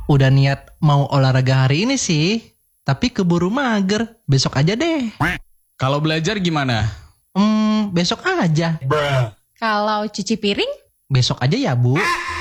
Udah niat mau olahraga hari ini sih, tapi keburu mager. Besok aja deh. Kalau belajar gimana? Besok aja. Kalau cuci piring? Besok aja ya, Bu.